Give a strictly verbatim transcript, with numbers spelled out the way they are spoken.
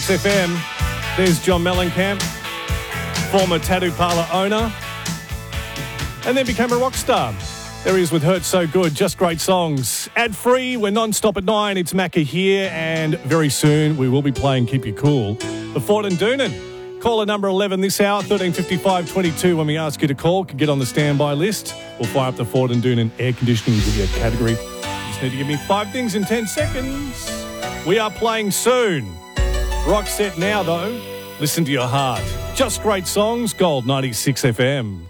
ninety-six F M. There's John Mellencamp, former tattoo parlour owner, and then became a rock star. There he is with Hurt So Good, just great songs. Ad-free, we're non-stop at nine. It's Macca here, and very soon we will be playing Keep You Cool. The Ford and Doonan. Caller number eleven this hour, thirteen fifty-five twenty-two. When we ask you to call, can get on the standby list. We'll fire up the Ford and Doonan air conditioning video category. You just need to give me five things in ten seconds. We are playing soon. Rock set now, though. Listen to your heart. Just great songs, Gold ninety-six F M.